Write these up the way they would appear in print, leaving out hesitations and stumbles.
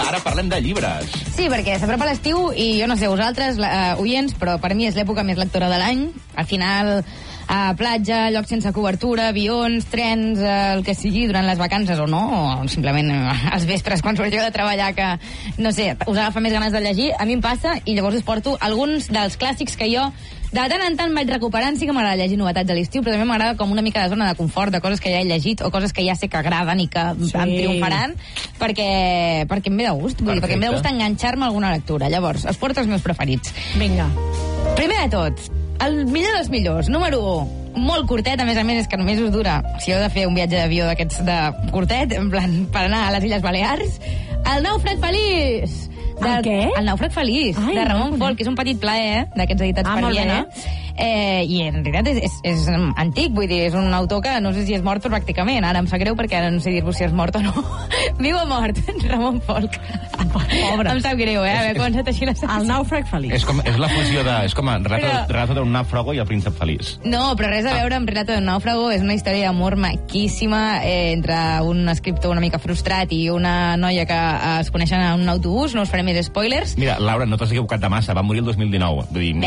ara parlem de llibres. Sí, perquè s'apropa l'estiu i jo no sé vosaltres, oients, però per mi és l'època més lectora de l'any. Al final, platja, llocs sense cobertura, avions, trens, el que sigui, durant les vacances o no, o simplement als vespres quan sorgeu de treballar que, no sé, us agafa més ganes de llegir. A mi em passa i llavors us porto alguns dels clàssics que jo de tant en tant vaig recuperant. Sí que m'agrada llegir novetats de l'estiu, però també m'agrada com una mica de zona de confort, de coses que ja he llegit o coses que ja sé que agraden i que em triomfaran, perquè em ve de gust, vull dir, perquè em ve de gust enganxar-me a alguna lectura. Llavors, es porta els meus preferits. Vinga. Primer de tot, el millor dels millors, número 1, molt curtet, a més, és que només us dura, si heu de fer un viatge d'avió d'aquests de curtet, en plan, per anar a les Illes Balears, El nàufrag feliç! El què? El nàufrag feliç, de Ramon Folch, que és un petit plaer, d'aquests editats per Viena. I en realitat és antic, vull dir, és un autor que no sé si és mort, però pràcticament. Ara em sap greu perquè ara no sé dir-vos si és mort o no. Viu o mort, Ramon Folch. Pobre. Em sap greu, haver començat així la secció. El nàufrag feliç. És la fusió de... És com Relato d'un náufrago i el príncep feliç. No, però res a veure amb Relato d'un náufrago. És una història d'amor maquíssima entre un escriptor una mica frustrat i una noia que es coneixen en un autobús. No us faré més spoilers. Mira, Laura, no t'has equivocat de massa. Va morir el 2019. Vull dir,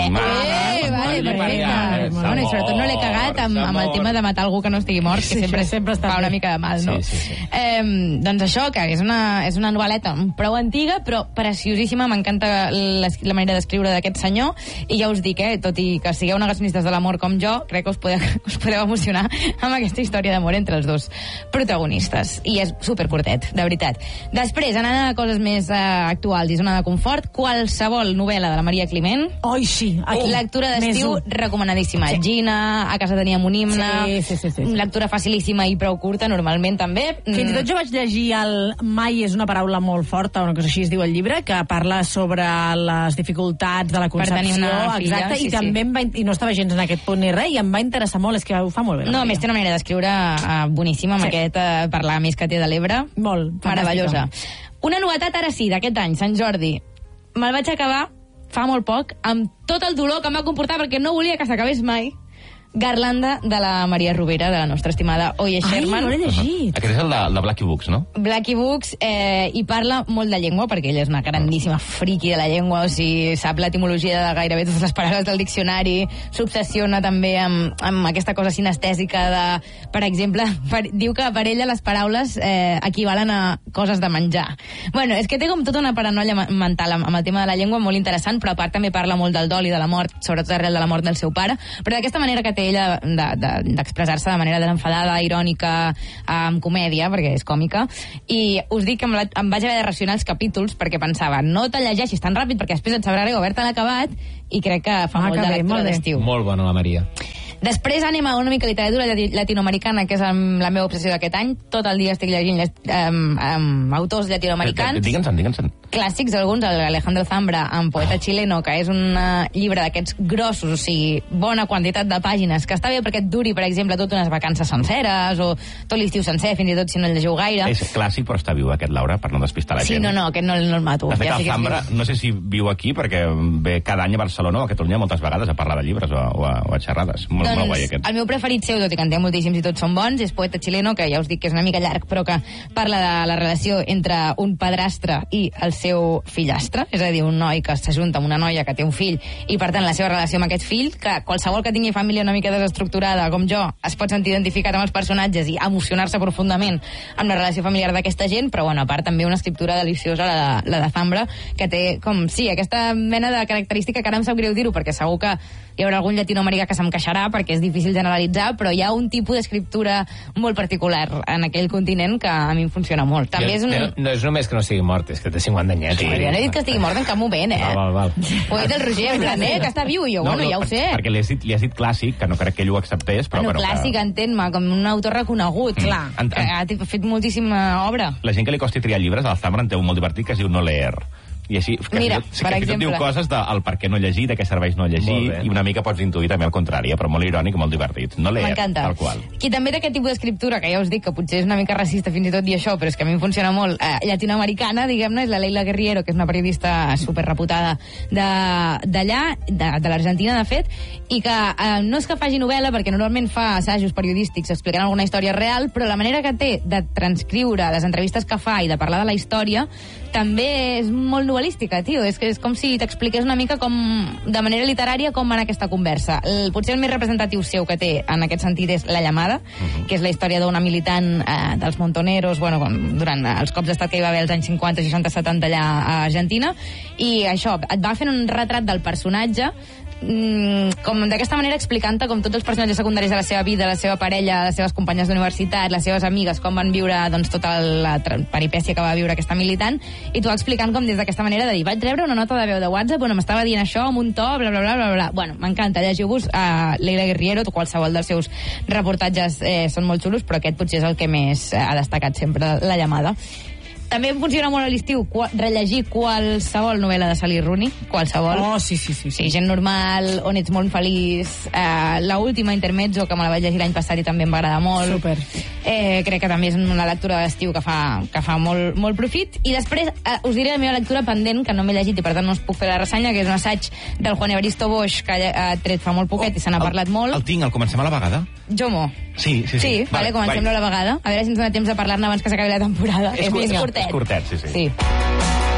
vale, bueno, i sobretot no l'he cagat amb el tema de matar algú que no estigui mort, que sempre fa una mica de mal, no? Sí. Doncs això, que és una novel·leta prou antiga, però preciosíssima. M'encanta la manera d'escriure d'aquest senyor, i ja us dic, tot i que sigueu negacionistes de l'amor com jo, crec que us podeu emocionar amb aquesta història d'amor entre els dos protagonistes. I és supercurtet, de veritat. Després, anant a coses més actuals i zona de confort, qualsevol novel·la de la Maria Climent. Oi, sí. Lectura d'estiu recomanadíssima. Sí. Gina, A casa teníem un himne. Sí. Lectura facilíssima i prou curta, normalment també. Fins i tot jo vaig llegir el Mai és una paraula molt forta, una cosa així es diu el llibre, que parla sobre les dificultats de la concepció. Per tenir una filla. Exacte, i també i no estava gens en aquest punt ni res, i em va interessar molt, és que ho fa molt bé. No, a més té una manera d'escriure boníssima, amb aquest parlar més que té de l'Ebre. Molt. Meravellosa. Una novetat ara sí, d'aquest any, Sant Jordi. Me'l vaig acabar fa molt poc, amb tot el dolor que em va comportar, perquè no volia que s'acabés mai, Garlanda, de la Maria Rovira, de la nostra estimada Oye Sherman. Ai, no l'he llegit. Aquest és el de Blackie Books, no? Blackie Books, i parla molt de llengua, perquè ella és una grandíssima friki de la llengua, o sigui, sap l'etimologia de gairebé totes les paraules del diccionari, s'obsessiona també amb aquesta cosa sinestèsica de, per exemple, diu que per ella les paraules equivalen a coses de menjar. Bueno, és que té com tota una paranoia mental amb el tema de la llengua molt interessant, però a part també parla molt del dol i de la mort, sobretot arrel de la mort del seu pare, però d'aquesta manera que té ella d'expressar-se de manera desenfadada, irònica, amb comèdia, perquè és còmica, i us dic que em vaig haver de racionar els capítols perquè pensava, no te'l llegeixis tan ràpid perquè després et sabrà greu haver-te'l acabat, i crec que fa molt de lectura d'estiu. Molt bona la Maria. Després anem a una mica literatura latinoamericana, que és la meva obsessió d'aquest any. Tot el dia estic llegint autors llatinoamericans. Digue'ns-en. Clàssics, alguns, Alejandro Zambra, amb Poeta Chileno, que és un llibre d'aquests grossos, o sigui, bona quantitat de pàgines, que està bé perquè et duri, per exemple, tot unes vacances senceres, o tot l'estiu sencer, fins i tot si no el llegiu gaire. És clàssic, però està viu aquest, Laura, per no despistar la gent. Sí, no, aquest no el mato. De fet, el Zambra, no sé si viu aquí, perquè ve cada any a Barcelona o a Catalunya moltes vegades a parlar de llibres o a xerrades. Molt guai, aquest. El meu preferit seu, tot i que en té moltíssims i tots són bons, és Poeta Chileno, que ja us dic que és una mica llarg, però que parla de la relació entre un padrastre i el seu fillastre, és a dir, un noi que s'ajunta amb una noia que té un fill, i per tant la seva relació amb aquest fill, que qualsevol que tingui família una mica desestructurada, com jo, es pot sentir identificat amb els personatges i emocionar-se profundament amb la relació familiar d'aquesta gent, però bueno, a part també una escriptura deliciosa, la de Zambra, que té com, sí, aquesta mena de característica que ara em sap greu dir-ho, perquè segur que hi haurà algun llatinoamericà que se'm queixarà, perquè és difícil generalitzar, però hi ha un tipus d'escriptura molt particular en aquell continent que a mi em funciona molt. També no és només que no sigui mort, és que té 50 anyets. Sí, jo no he dit que estigui mort en cap moment, Val. Ho ha dit el Roger, que està viu, i jo, bueno, ja ho sé. Perquè li has dit clàssic, que no crec que ell ho acceptés, però... Bueno, clàssic, entén-me, com un autor reconegut, clar, que ha fet moltíssima obra. La gent que li costi triar llibres, el Zambra en té un molt divertit que es diu No Leer, I així, Mira, que fins i tot diu coses del per què no llegir, de què serveix no llegir, i una mica pots intuir també el contrari, però molt irònic i molt divertit. No leer, tal qual. Qui també té aquest tipus d'escriptura, que ja us dic que potser és una mica racista fins i tot dir això, però és que a mi em funciona molt, llatinoamericana, diguem-ne, és la Leila Guerriero, que és una periodista superreputada d'allà, de l'Argentina, de fet, i que no és que faci novel·la, perquè normalment fa assajos periodístics explicant alguna història real, però la manera que té de transcriure les entrevistes que fa i de parlar de la història també és molt novel·lística, tio. És que és com si t'expliqués una mica com, de manera literària, com va anar aquesta conversa. Potser el més representatiu seu que té en aquest sentit és La llamada, que és la història d'una militant dels Montoneros, bueno, durant els cops d'estat que hi va haver als anys 50, 60, 70 allà a Argentina, i això, et va fent un retrat del personatge com d'aquesta manera explicant-te com tots els personatges secundaris de la seva vida, la seva parella, les seves companyes d'universitat, les seves amigues, com van viure doncs, tota la peripècia que va viure aquesta militant, i tu explicant com des d'aquesta manera de dir, vaig rebre una nota de veu de WhatsApp on m'estava dient això amb un to, bla, bla, bla, bla, bla. Bueno, m'encanta, llegiu-vos a Leila Guerriero, qualsevol dels seus reportatges són molt xulos, però aquest potser és el que més ha destacat sempre, La llamada. També em funciona molt a l'estiu rellegir qualsevol novel·la de Sally Rooney, qualsevol. Oh, sí. Gent normal, On ets molt feliç, la última Intermezzo, que me la vaig llegir l'any passat i també em va agradar molt. Super. Crec que també és una lectura d'estiu que fa molt, molt profit. I després us diré la meva lectura pendent, que no m'he llegit i per tant no us puc fer la ressenya, que és un assaig del Juan Evaristo Bosch, que ha tret fa molt poquet i se n'ha parlat molt. El tinc, el comencem a la vegada? Jomo. Sí. Vale, comencem-lo a la vegada. A veure si ens dona temps de parlar-ne abans que s'acabi la temporada. És més curtet. És curtet, sí.